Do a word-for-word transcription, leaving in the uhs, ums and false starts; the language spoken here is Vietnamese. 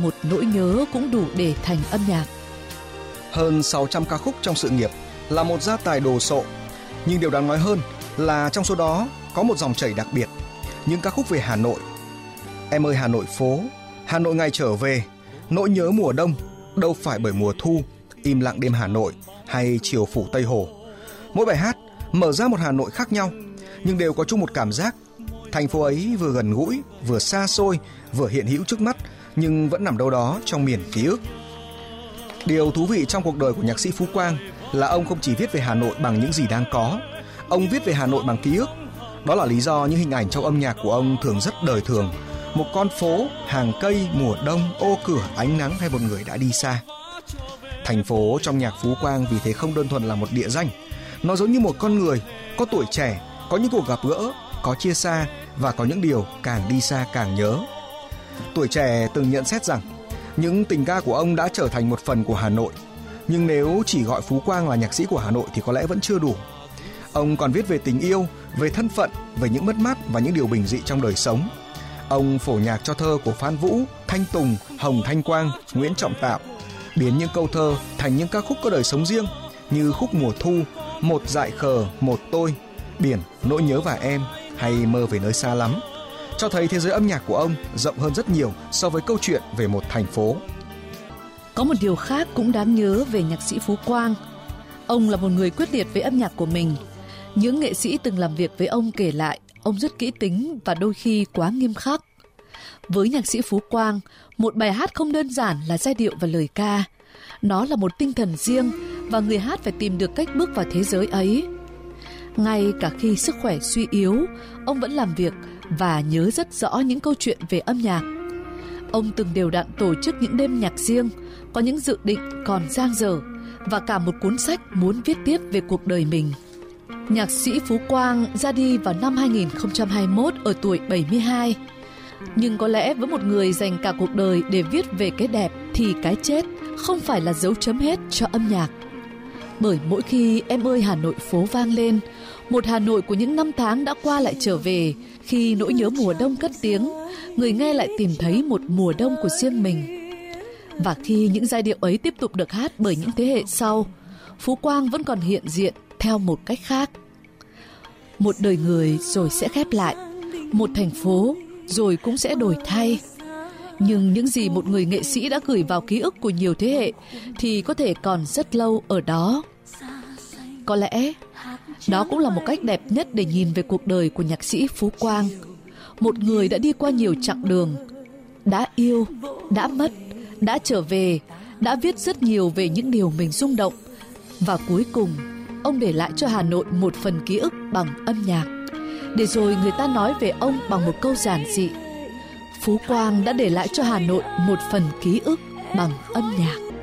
một nỗi nhớ cũng đủ để thành âm nhạc. Hơn sáu trăm ca khúc trong sự nghiệp là một gia tài đồ sộ, nhưng điều đáng nói hơn là trong số đó có một dòng chảy đặc biệt, những ca khúc về Hà Nội. Em ơi Hà Nội phố, Hà Nội ngày trở về, Nỗi nhớ mùa đông, Đâu phải bởi mùa thu, Im lặng đêm Hà Nội hay Chiều phủ Tây Hồ. Mỗi bài hát mở ra một Hà Nội khác nhau, nhưng đều có chung một cảm giác. Thành phố ấy vừa gần gũi, vừa xa xôi, vừa hiện hữu trước mắt, nhưng vẫn nằm đâu đó trong miền ký ức. Điều thú vị trong cuộc đời của nhạc sĩ Phú Quang là ông không chỉ viết về Hà Nội bằng những gì đang có, ông viết về Hà Nội bằng ký ức. Đó là lý do những hình ảnh trong âm nhạc của ông thường rất đời thường. Một con phố, hàng cây, mùa đông, ô cửa, ánh nắng hay một người đã đi xa. Thành phố trong nhạc Phú Quang vì thế không đơn thuần là một địa danh. Nó giống như một con người, có tuổi trẻ, có những cuộc gặp gỡ, có chia xa và có những điều càng đi xa càng nhớ. Tuổi trẻ từng nhận xét rằng những tình ca của ông đã trở thành một phần của Hà Nội. Nhưng nếu chỉ gọi Phú Quang là nhạc sĩ của Hà Nội thì có lẽ vẫn chưa đủ. Ông còn viết về tình yêu, về thân phận, về những mất mát và những điều bình dị trong đời sống. Ông phổ nhạc cho thơ của Phan Vũ, Thanh Tùng, Hồng Thanh Quang, Nguyễn Trọng Tạo, biến những câu thơ thành những ca khúc có đời sống riêng như khúc Mùa Thu, Một dại khờ, Một tôi, Biển, Nỗi nhớ và em hay Mơ về nơi xa lắm, cho thấy thế giới âm nhạc của ông rộng hơn rất nhiều so với câu chuyện về một thành phố. Có một điều khác cũng đáng nhớ về nhạc sĩ Phú Quang. Ông là một người quyết liệt với âm nhạc của mình. Những nghệ sĩ từng làm việc với ông kể lại, ông rất kỹ tính và đôi khi quá nghiêm khắc. Với nhạc sĩ Phú Quang, một bài hát không đơn giản là giai điệu và lời ca. Nó là một tinh thần riêng và người hát phải tìm được cách bước vào thế giới ấy. Ngay cả khi sức khỏe suy yếu, ông vẫn làm việc và nhớ rất rõ những câu chuyện về âm nhạc. Ông từng đều đặn tổ chức những đêm nhạc riêng, có những dự định còn dang dở và cả một cuốn sách muốn viết tiếp về cuộc đời mình. Nhạc sĩ Phú Quang ra đi vào năm hai nghìn không trăm hai mươi mốt ở tuổi bảy mươi hai. Nhưng có lẽ với một người dành cả cuộc đời để viết về cái đẹp thì cái chết không phải là dấu chấm hết cho âm nhạc. Bởi mỗi khi Em ơi Hà Nội phố vang lên, một Hà Nội của những năm tháng đã qua lại trở về. Khi nỗi nhớ mùa đông cất tiếng, người nghe lại tìm thấy một mùa đông của riêng mình. Và khi những giai điệu ấy tiếp tục được hát bởi những thế hệ sau, Phú Quang vẫn còn hiện diện theo một cách khác. Một đời người rồi sẽ khép lại, một thành phố rồi cũng sẽ đổi thay. Nhưng những gì một người nghệ sĩ đã gửi vào ký ức của nhiều thế hệ thì có thể còn rất lâu ở đó. Có lẽ đó cũng là một cách đẹp nhất để nhìn về cuộc đời của nhạc sĩ Phú Quang. Một người đã đi qua nhiều chặng đường, đã yêu, đã mất, đã trở về, đã viết rất nhiều về những điều mình rung động. Và cuối cùng, ông để lại cho Hà Nội một phần ký ức bằng âm nhạc. Để rồi người ta nói về ông bằng một câu giản dị: Phú Quang đã để lại cho Hà Nội một phần ký ức bằng âm nhạc.